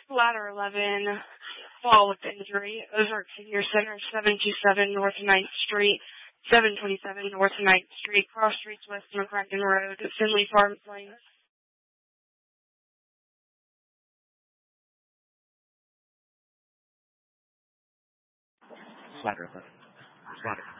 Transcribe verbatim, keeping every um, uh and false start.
Ladder eleven, fall with injury, Ozark Senior Center, seven two seven North ninth Street, seven twenty-seven North ninth Street, Cross Streets West McCracken Road, Finley Farms Lane. Ladder eleven. Ladder.